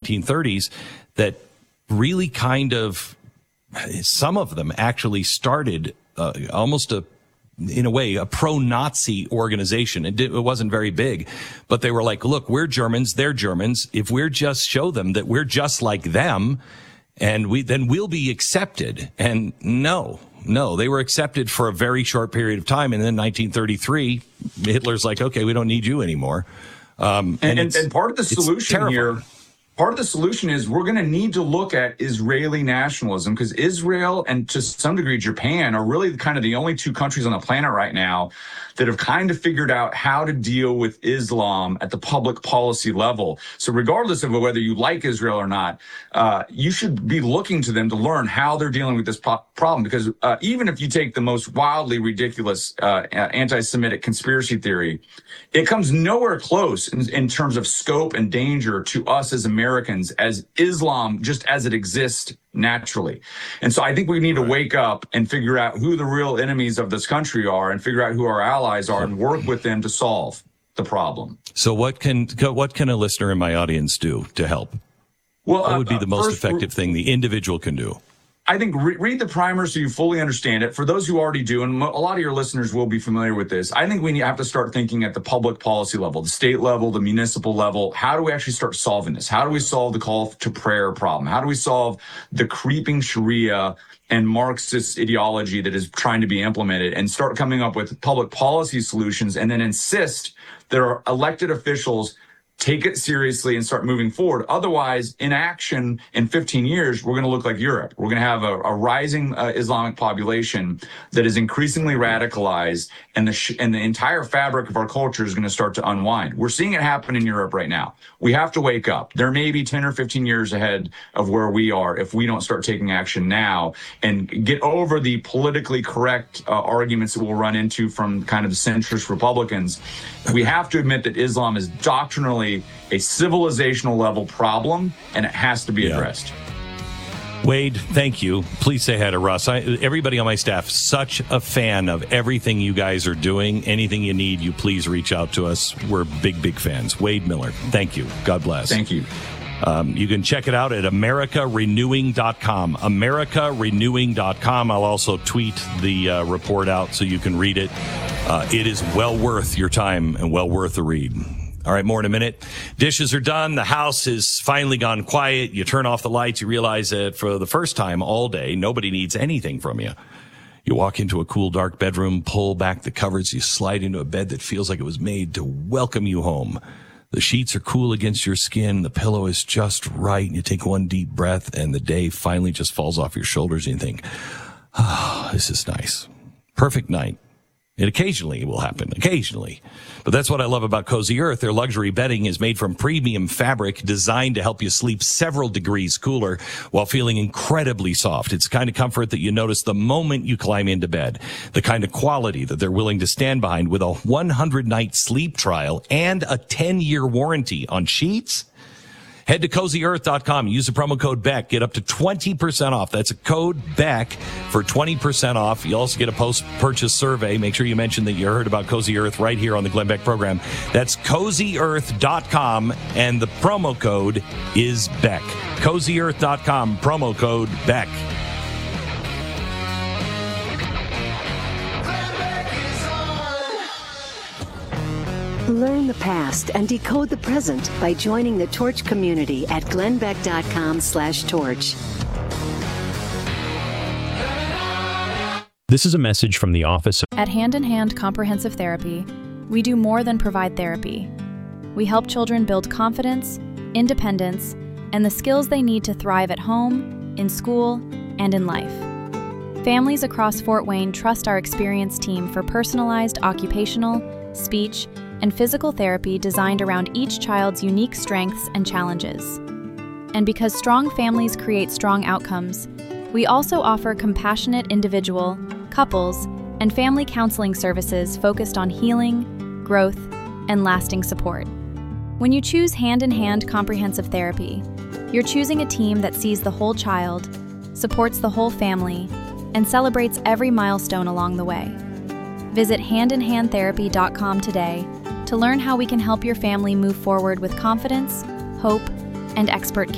1930s that really kind of, some of them actually started almost in a way, a pro-Nazi organization. It wasn't very big, but they were like, look, we're Germans, they're Germans. If we're just show them that we're just like them, and then we'll be accepted. And no, they were accepted for a very short period of time. And then 1933, Hitler's like, okay, we don't need you anymore. And part of the solution here, part of the solution is we're going to need to look at Israeli nationalism, because Israel and to some degree Japan are really kind of the only two countries on the planet right now that have kind of figured out how to deal with Islam at the public policy level. So regardless of whether you like Israel or not, you should be looking to them to learn how they're dealing with this problem. Because even if you take the most wildly ridiculous anti-Semitic conspiracy theory, it comes nowhere close in terms of scope and danger to us as Americans as Islam just as it exists naturally. And so I think we need to wake up and figure out who the real enemies of this country are and figure out who our allies are and work with them to solve the problem. So what can a listener in my audience do to help? Well, what would be the most effective thing the individual can do? I think read the primer so you fully understand it. For those who already do, and a lot of your listeners will be familiar with this, I think we have to start thinking at the public policy level, the state level, the municipal level. How do we actually start solving this? How do we solve the call to prayer problem? How do we solve the creeping Sharia and Marxist ideology that is trying to be implemented, and start coming up with public policy solutions, and then insist that our elected officials take it seriously and start moving forward. Otherwise, inaction in 15 years, we're going to look like Europe. We're going to have a rising Islamic population that is increasingly radicalized, and the entire fabric of our culture is going to start to unwind. We're seeing it happen in Europe right now. We have to wake up. There may be 10 or 15 years ahead of where we are if we don't start taking action now and get over the politically correct arguments that we'll run into from kind of the centrist Republicans. We have to admit that Islam is doctrinally a civilizational level problem, and it has to be addressed. Wade, thank you. Please say hi to Russ. Everybody on my staff, such a fan of everything you guys are doing. Anything you need, you please reach out to us. We're big, big fans. Wade Miller, thank you. God bless. Thank you. You can check it out at AmericaRenewing.com. AmericaRenewing.com. I'll also tweet the report out so you can read it. It is well worth your time and well worth the read. All right, more in a minute. Dishes are done. The house has finally gone quiet. You turn off the lights. You realize that for the first time all day, nobody needs anything from you. You walk into a cool, dark bedroom, pull back the covers. You slide into a bed that feels like it was made to welcome you home. The sheets are cool against your skin. The pillow is just right. You take one deep breath, and the day finally just falls off your shoulders. And you think, oh, this is nice. Perfect night. It occasionally will happen, occasionally. But that's what I love about Cozy Earth. Their luxury bedding is made from premium fabric designed to help you sleep several degrees cooler while feeling incredibly soft. It's the kind of comfort that you notice the moment you climb into bed. The kind of quality that they're willing to stand behind with a 100-night sleep trial and a 10-year warranty on sheets. Head to CozyEarth.com. Use the promo code BECK. Get up to 20% off. That's a code BECK for 20% off. You also get a post-purchase survey. Make sure you mention that you heard about Cozy Earth right here on the Glenn Beck program. That's CozyEarth.com, and the promo code is BECK. CozyEarth.com, promo code BECK. Learn the past and decode the present by joining the Torch community at glennbeck.com/torch. This is a message from the office. At Hand in Hand Comprehensive Therapy, we do more than provide therapy. We help children build confidence, independence, and the skills they need to thrive at home, in school, and in life. Families across Fort Wayne trust our experienced team for personalized occupational, speech, and physical therapy designed around each child's unique strengths and challenges. And because strong families create strong outcomes, we also offer compassionate individual, couples, and family counseling services focused on healing, growth, and lasting support. When you choose Hand in Hand Comprehensive Therapy, you're choosing a team that sees the whole child, supports the whole family, and celebrates every milestone along the way. Visit handinhandtherapy.com today to learn how we can help your family move forward with confidence, hope, and expert care.